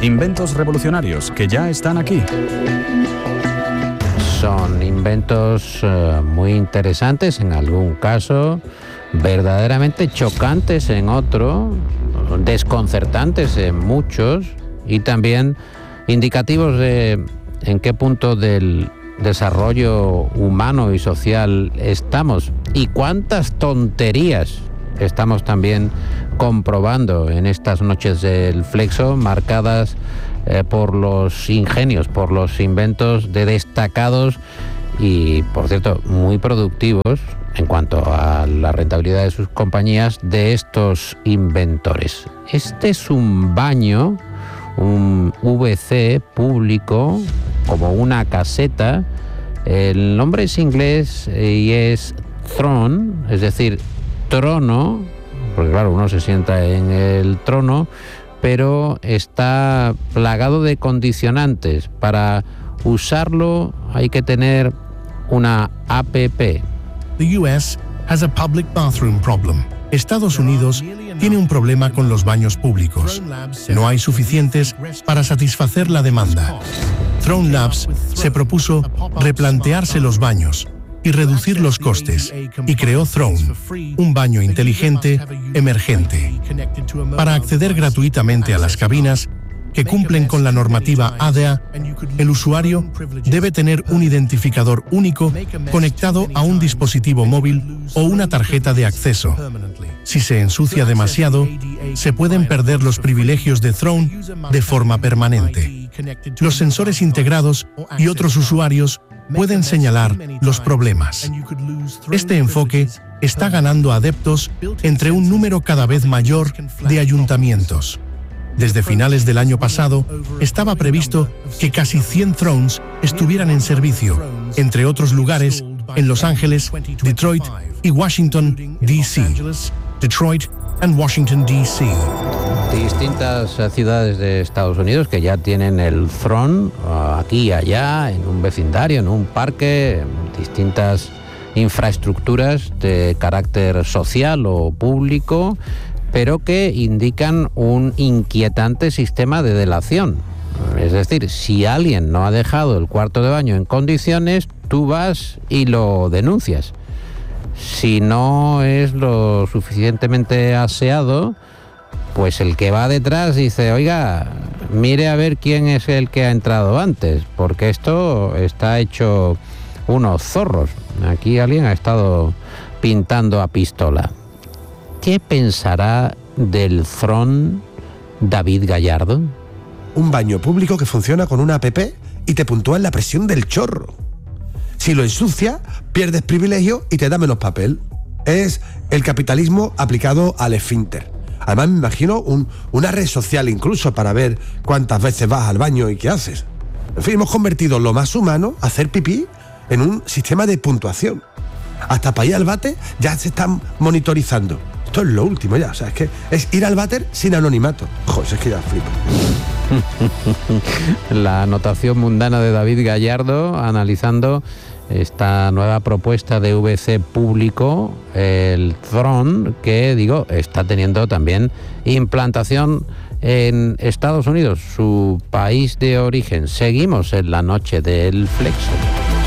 Inventos revolucionarios que ya están aquí. Son inventos muy interesantes en algún caso, verdaderamente chocantes en otro, desconcertantes en muchos y también indicativos de en qué punto del desarrollo humano y social estamos y cuántas tonterías estamos también comprobando en estas noches del Flexo, marcadas por los ingenios, por los inventos de destacados y, por cierto, muy productivos en cuanto a la rentabilidad de sus compañías de estos inventores. Este es un baño, un VC público, como una caseta. El nombre es inglés y es Throne, es decir, trono, porque claro, uno se sienta en el trono, pero está plagado de condicionantes. Para usarlo hay que tener una APP. The US has a public bathroom problem. Estados Unidos tiene un problema con los baños públicos. No hay suficientes para satisfacer la demanda. Throne Labs se propuso replantearse los baños y reducir los costes, y creó Throne, un baño inteligente emergente. Para acceder gratuitamente a las cabinas que cumplen con la normativa ADA, el usuario debe tener un identificador único conectado a un dispositivo móvil o una tarjeta de acceso. Si se ensucia demasiado, se pueden perder los privilegios de Throne de forma permanente. Los sensores integrados y otros usuarios pueden señalar los problemas. Este enfoque está ganando adeptos entre un número cada vez mayor de ayuntamientos. Desde finales del año pasado, estaba previsto que casi 100 Thrones estuvieran en servicio, entre otros lugares, en Los Ángeles, Detroit y Washington, D.C. Detroit and Washington, D.C. Distintas ciudades de Estados Unidos que ya tienen el Throne, aquí y allá, en un vecindario, en un parque, en distintas infraestructuras de carácter social o público, pero que indican un inquietante sistema de delación. Es decir, si alguien no ha dejado el cuarto de baño en condiciones, tú vas y lo denuncias. Si no es lo suficientemente aseado, pues el que va detrás dice, oiga, mire a ver quién es el que ha entrado antes, porque esto está hecho unos zorros. Aquí alguien ha estado pintando a pistola. ¿Qué pensará del Throne David Gallardo? Un baño público que funciona con una app y te puntúa en la presión del chorro. Si lo ensucia, pierdes privilegio y te da menos papel. Es el capitalismo aplicado al esfínter. Además, me imagino una red social incluso para ver cuántas veces vas al baño y qué haces. En fin, hemos convertido lo más humano, hacer pipí, en un sistema de puntuación. Hasta para ir al váter ya se están monitorizando. Esto es lo último ya, o sea, es que es ir al váter sin anonimato. Joder, es que ya flipo. La anotación mundana de David Gallardo analizando esta nueva propuesta de VC público, el Throne, que digo, está teniendo también implantación en Estados Unidos, su país de origen. Seguimos en la noche del Flexo.